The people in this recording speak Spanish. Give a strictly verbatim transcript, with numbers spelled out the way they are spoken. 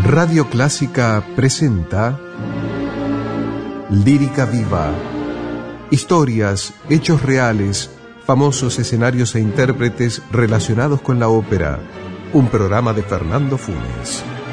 Radio Clásica presenta Lírica Viva. Historias, hechos reales, famosos escenarios e intérpretes relacionados con la ópera. Un programa de Fernando Funes.